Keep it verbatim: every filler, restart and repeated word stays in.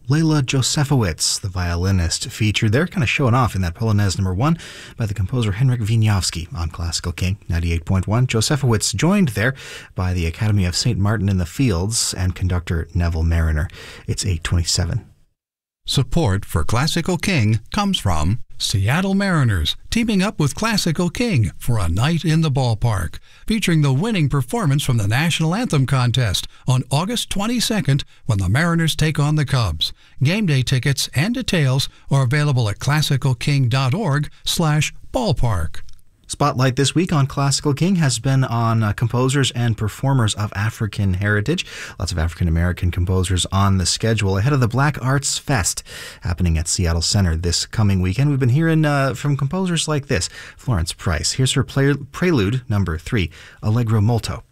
Leila Josefowicz, the violinist, featured there, kind of showing off in that Polonaise number one by the composer Henryk Wieniawski on Classical King ninety-eight point one. Josefowicz joined there by the Academy of Saint Martin in the Fields and conductor Neville Mariner. It's eight twenty-seven. Support for Classical King comes from Seattle Mariners, teaming up with Classical King for a night in the ballpark, featuring the winning performance from the National Anthem contest on August twenty-second when the Mariners take on the Cubs. Game day tickets and details are available at classical king dot org slash ballpark. Spotlight this week on Classical King has been on uh, composers and performers of African heritage. Lots of African-American composers on the schedule ahead of the Black Arts Fest happening at Seattle Center this coming weekend. We've been hearing uh, from composers like this. Florence Price. Here's her play- prelude number three, Allegro Molto.